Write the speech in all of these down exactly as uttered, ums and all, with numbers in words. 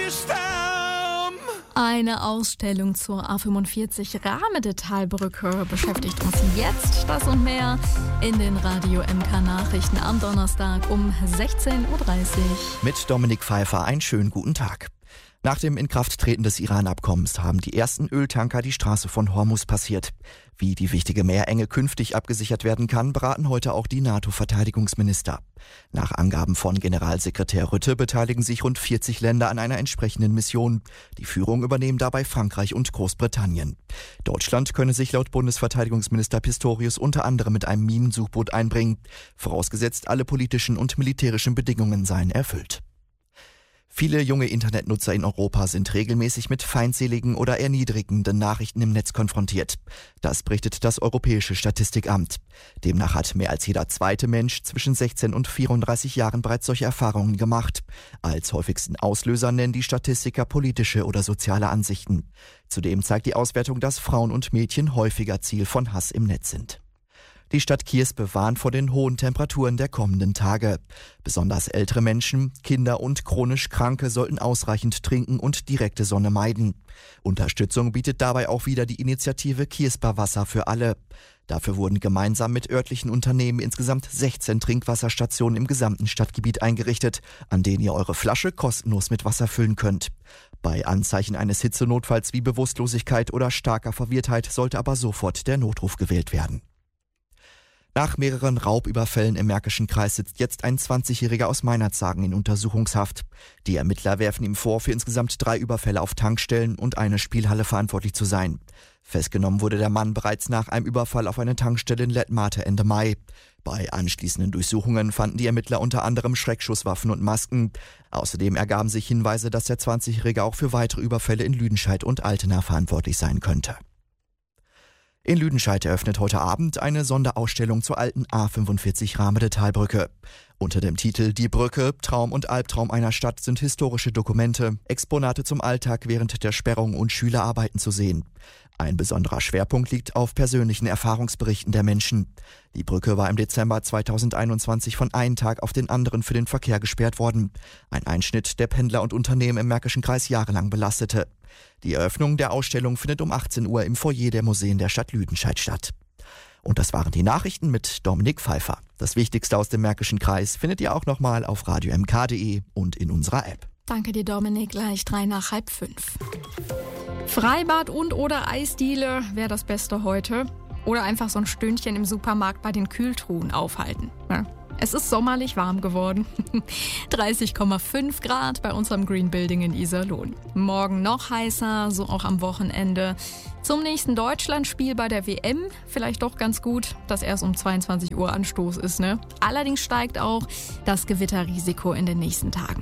Eine Ausstellung zur A fünfundvierzig Rahmedetalbrücke beschäftigt uns jetzt. Das und mehr in den Radio M K Nachrichten am Donnerstag um sechzehn Uhr dreißig. Mit Dominik Pfeiffer einen schönen guten Tag. Nach dem Inkrafttreten des Iran-Abkommens haben die ersten Öltanker die Straße von Hormuz passiert. Wie die wichtige Meerenge künftig abgesichert werden kann, beraten heute auch die NATO-Verteidigungsminister. Nach Angaben von Generalsekretär Rutte beteiligen sich rund vierzig Länder an einer entsprechenden Mission. Die Führung übernehmen dabei Frankreich und Großbritannien. Deutschland könne sich laut Bundesverteidigungsminister Pistorius unter anderem mit einem Minensuchboot einbringen, vorausgesetzt alle politischen und militärischen Bedingungen seien erfüllt. Viele junge Internetnutzer in Europa sind regelmäßig mit feindseligen oder erniedrigenden Nachrichten im Netz konfrontiert. Das berichtet das Europäische Statistikamt. Demnach hat mehr als jeder zweite Mensch zwischen sechzehn und vierunddreißig Jahren bereits solche Erfahrungen gemacht. Als häufigsten Auslöser nennen die Statistiker politische oder soziale Ansichten. Zudem zeigt die Auswertung, dass Frauen und Mädchen häufiger Ziel von Hass im Netz sind. Die Stadt Kierspe warnt vor den hohen Temperaturen der kommenden Tage. Besonders ältere Menschen, Kinder und chronisch Kranke sollten ausreichend trinken und direkte Sonne meiden. Unterstützung bietet dabei auch wieder die Initiative Kiersper Wasser für alle. Dafür wurden gemeinsam mit örtlichen Unternehmen insgesamt sechzehn Trinkwasserstationen im gesamten Stadtgebiet eingerichtet, an denen ihr eure Flasche kostenlos mit Wasser füllen könnt. Bei Anzeichen eines Hitzenotfalls wie Bewusstlosigkeit oder starker Verwirrtheit sollte aber sofort der Notruf gewählt werden. Nach mehreren Raubüberfällen im Märkischen Kreis sitzt jetzt ein zwanzigjähriger aus Meinerzhagen in Untersuchungshaft. Die Ermittler werfen ihm vor, für insgesamt drei Überfälle auf Tankstellen und eine Spielhalle verantwortlich zu sein. Festgenommen wurde der Mann bereits nach einem Überfall auf eine Tankstelle in Lettmate Ende Mai. Bei anschließenden Durchsuchungen fanden die Ermittler unter anderem Schreckschusswaffen und Masken. Außerdem ergaben sich Hinweise, dass der zwanzigjährige auch für weitere Überfälle in Lüdenscheid und Altena verantwortlich sein könnte. In Lüdenscheid eröffnet heute Abend eine Sonderausstellung zur alten A fünfundvierzig Rahmedetalbrücke. Unter dem Titel »Die Brücke, Traum und Albtraum einer Stadt« sind historische Dokumente, Exponate zum Alltag während der Sperrung und Schülerarbeiten zu sehen. Ein besonderer Schwerpunkt liegt auf persönlichen Erfahrungsberichten der Menschen. Die Brücke war im Dezember zweitausendeinundzwanzig von einem Tag auf den anderen für den Verkehr gesperrt worden. Ein Einschnitt, der Pendler und Unternehmen im Märkischen Kreis jahrelang belastete. Die Eröffnung der Ausstellung findet um achtzehn Uhr im Foyer der Museen der Stadt Lüdenscheid statt. Und das waren die Nachrichten mit Dominik Pfeiffer. Das Wichtigste aus dem Märkischen Kreis findet ihr auch nochmal auf radio m k punkt d e und in unserer App. Danke dir, Dominik. Gleich drei nach halb fünf. Freibad und oder Eisdiele wäre das Beste heute. Oder einfach so ein Stündchen im Supermarkt bei den Kühltruhen aufhalten. Ja. Es ist sommerlich warm geworden. dreißig Komma fünf Grad bei unserem Green Building in Iserlohn. Morgen noch heißer, so auch am Wochenende. Zum nächsten Deutschlandspiel bei der W M vielleicht doch ganz gut, dass erst um zweiundzwanzig Uhr Anstoß ist, ne? Allerdings steigt auch das Gewitterrisiko in den nächsten Tagen.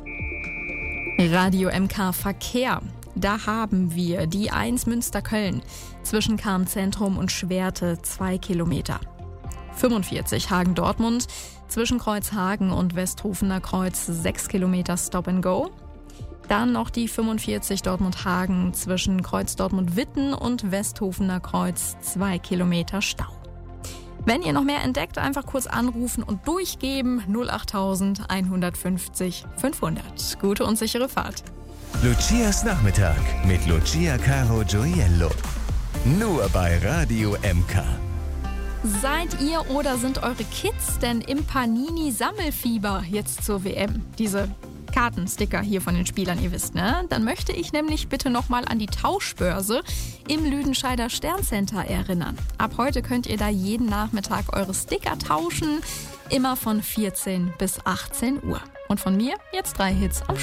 Radio M K Verkehr. Da haben wir die eins Münster-Köln zwischen Karm-Zentrum und Schwerte zwei Kilometer. fünfundvierzig Hagen-Dortmund zwischen Kreuzhagen und Westhofener Kreuz sechs Kilometer Stop and Go. Dann noch die fünfundvierzig Dortmund-Hagen zwischen Kreuz Dortmund-Witten und Westhofener Kreuz zwei Kilometer Stau. Wenn ihr noch mehr entdeckt, einfach kurz anrufen und durchgeben null acht eins fünf null fünfhundert. Gute und sichere Fahrt. Lucias Nachmittag mit Lucia Caro Gioiello. Nur bei Radio M K. Seid ihr oder sind eure Kids denn im Panini-Sammelfieber jetzt zur W M? Diese Kartensticker hier von den Spielern, ihr wisst, ne? Dann möchte ich nämlich bitte nochmal an die Tauschbörse im Lüdenscheider Sterncenter erinnern. Ab heute könnt ihr da jeden Nachmittag eure Sticker tauschen, immer von vierzehn bis achtzehn Uhr. Und von mir jetzt drei Hits am